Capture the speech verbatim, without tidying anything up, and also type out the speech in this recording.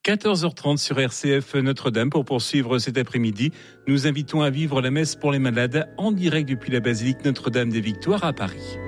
quatorze heures trente sur R C F Notre-Dame. Pour poursuivre cet après-midi, nous invitons à vivre la messe pour les malades en direct depuis la basilique Notre-Dame des Victoires à Paris.